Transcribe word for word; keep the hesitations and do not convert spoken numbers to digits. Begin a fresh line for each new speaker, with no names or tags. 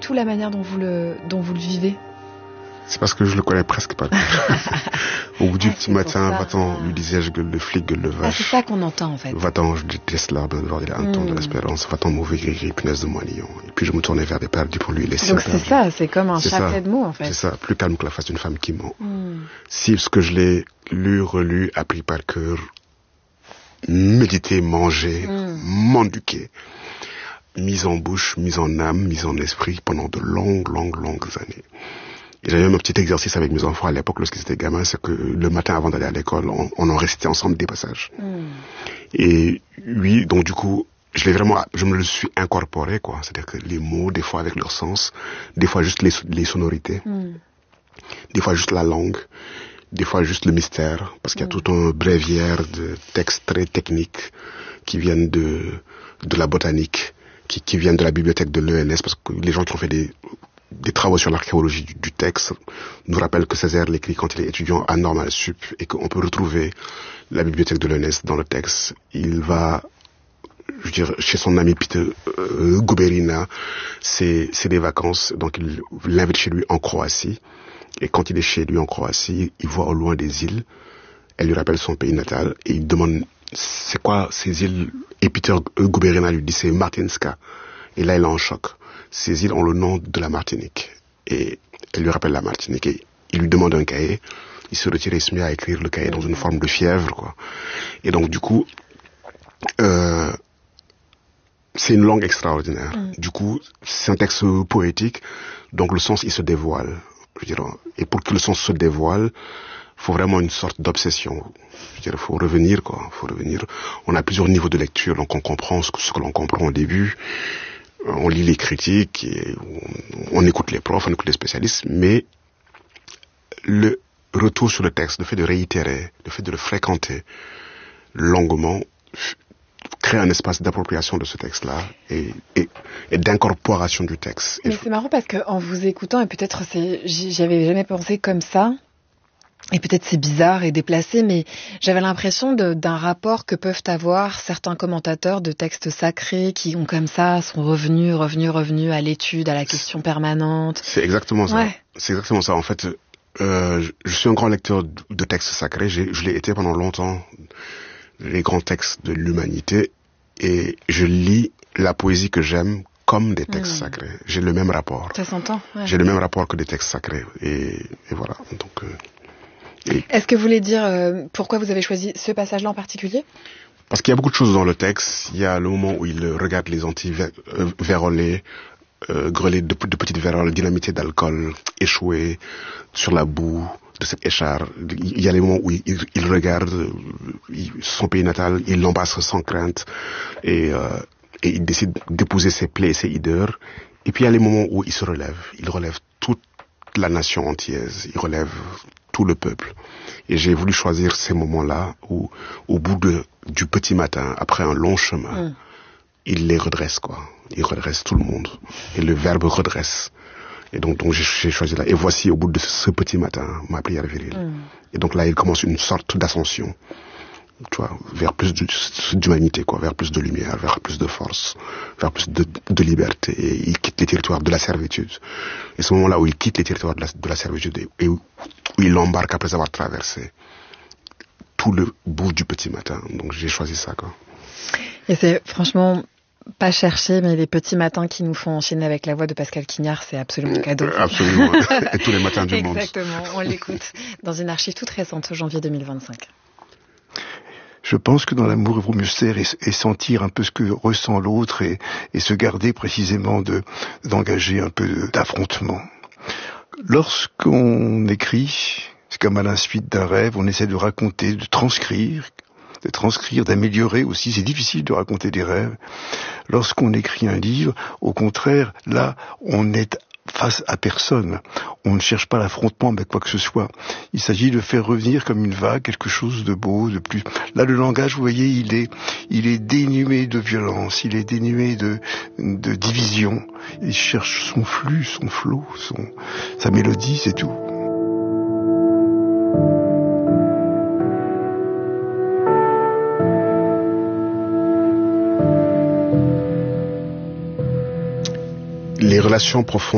tout la manière dont vous le, dont vous le vivez.
C'est parce que je le connais presque pas. Au bout du
ah,
petit matin, va-t'en, lui disais-je, gueule de flic, gueule de vache.
Ah, c'est ça qu'on entend, en fait.
Va-t'en, je déteste l'arbre de voir, il a un temps de l'espérance. Va-t'en, mauvais gris, punaise de moignon. Et puis je me tournais vers des perdus pour lui laisser.
Donc c'est ça, c'est comme un chapelet de mots, en fait.
C'est ça, plus calme que la face d'une femme qui ment. Mm. Si ce que je l'ai lu, relu, appris par cœur, médité, mangé, mm. m'enduqué, mise en bouche, mise en âme, mise en esprit pendant de longues, longues, longues années. Et j'avais même un petit exercice avec mes enfants à l'époque lorsqu'ils étaient gamins, c'est que le matin avant d'aller à l'école, on, on en récitait ensemble des passages. Mm. Et oui, donc du coup, je l'ai vraiment, je me le suis incorporé, quoi. C'est-à-dire que les mots, des fois avec leur sens, des fois juste les, les sonorités, mm. des fois juste la langue, des fois juste le mystère, parce qu'il y a mm. tout un bréviaire de textes très techniques qui viennent de, de la botanique, qui, qui viennent de la bibliothèque de l'E N S, parce que les gens qui ont fait des, des travaux sur l'archéologie du, du texte nous rappellent que Césaire l'écrit quand il est étudiant à Normal Sup et qu'on peut retrouver la bibliothèque de l'E N S dans le texte. Il va, je veux dire, chez son ami Peter euh, Guberina, c'est, c'est des vacances, donc il l'invite chez lui en Croatie. Et quand il est chez lui en Croatie, il voit au loin des îles. Elle lui rappelle son pays natal et il demande c'est quoi ces îles. Et Peter Guberina lui dit c'est Martinska. Et là, il est en choc. Ces îles ont le nom de la Martinique. Et elle lui rappelle la Martinique. Et il lui demande un cahier. Il se retire et il se met à écrire le cahier dans une forme de fièvre, quoi. Et donc, du coup, euh, c'est une langue extraordinaire. Mm. Du coup, c'est un texte poétique. Donc, le sens, il se dévoile. Je veux dire, et pour que le sens se dévoile, faut vraiment une sorte d'obsession. Je veux dire, il faut revenir, quoi. Faut revenir. On a plusieurs niveaux de lecture. Donc, on comprend ce que, ce que l'on comprend au début. On lit les critiques, et on, on écoute les profs, on écoute les spécialistes, mais le retour sur le texte, le fait de réitérer, le fait de le fréquenter longuement, crée un espace d'appropriation de ce texte-là et, et, et d'incorporation du texte.
Mais et c'est je... marrant parce qu'en vous écoutant, et peut-être c'est, j'avais jamais pensé comme ça, et peut-être c'est bizarre et déplacé, mais j'avais l'impression de, d'un rapport que peuvent avoir certains commentateurs de textes sacrés qui ont comme ça, sont revenus, revenus, revenus à l'étude, à la question permanente.
C'est exactement ça. Ouais. C'est exactement ça. En fait, euh, je suis un grand lecteur de textes sacrés. J'ai, je l'ai été pendant longtemps, les grands textes de l'humanité, et je lis la poésie que j'aime comme des textes mmh. sacrés. J'ai le même rapport.
Ça s'entend. Ouais.
J'ai le même rapport que des textes sacrés. Et, et voilà. Donc... Euh,
Et est-ce que vous voulez dire euh, pourquoi vous avez choisi ce passage-là en particulier ?
Parce qu'il y a beaucoup de choses dans le texte. Il y a le moment où il regarde les Antilles vérolées, euh, grelées de, de petites véroles, dynamitées d'alcool, échouées sur la boue de cette écharpe. Il y a les moments où il, il, il regarde il, son pays natal, il l'embrasse sans crainte et, euh, et il décide d'épouser ses plaies et ses hideurs. Et puis il y a les moments où il se relève. Il relève toute la nation entière. Il relève tout le peuple. Et j'ai voulu choisir ces moments-là où, au bout de, du petit matin, après un long chemin, mm. il les redresse, quoi. Il redresse tout le monde. Et le verbe redresse. Et donc, donc j'ai, j'ai choisi là. Et voici, au bout de ce petit matin, ma prière virile. Mm. Et donc là, il commence une sorte d'ascension. Tu vois, vers plus d'humanité, quoi, vers plus de lumière, vers plus de force, vers plus de, de liberté. Et il quitte les territoires de la servitude. Et ce moment-là où il quitte les territoires de la, de la servitude et où, où il embarque après avoir traversé tout le bout du petit matin. Donc j'ai choisi ça, quoi.
Et c'est franchement pas cherché, mais les petits matins qui nous font enchaîner avec la voix de Pascal Quignard, c'est absolument cadeau.
Euh, absolument. Et tous les matins du
Exactement.
monde.
Exactement. On l'écoute dans une archive toute récente, janvier deux mille vingt-cinq.
Je pense que dans l'amour, il vaut mieux se taire et, et sentir un peu ce que ressent l'autre et, et se garder précisément de, d'engager un peu de, d'affrontement. Lorsqu'on écrit, c'est comme à la suite d'un rêve, on essaie de raconter, de transcrire, de transcrire, d'améliorer aussi. C'est difficile de raconter des rêves. Lorsqu'on écrit un livre, au contraire, là, on est face à personne. On ne cherche pas l'affrontement avec quoi que ce soit. Il s'agit de faire revenir comme une vague quelque chose de beau, de plus... Là, le langage, vous voyez, il est, il est dénué de violence, il est dénué de, de division. Il cherche son flux, son flot, son, sa mélodie, c'est tout.
Les relations profondes